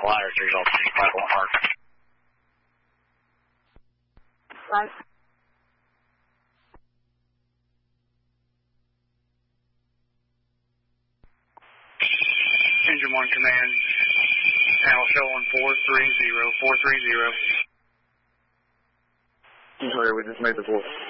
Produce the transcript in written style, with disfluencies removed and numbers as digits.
ladder, so you're all seeing 5-1 Park. Right. Engine 1 command, panel show on 430, 430. I'm sorry, we just made the 4.